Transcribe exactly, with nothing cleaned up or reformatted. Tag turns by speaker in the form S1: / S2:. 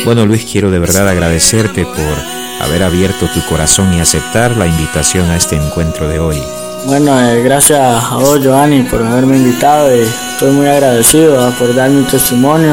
S1: Bueno, Luis, quiero de verdad agradecerte por haber abierto tu corazón y aceptar la invitación a este encuentro de hoy.
S2: Bueno, eh, gracias a vos, Giovanni, por haberme invitado y estoy muy agradecido, ¿eh? por dar mi testimonio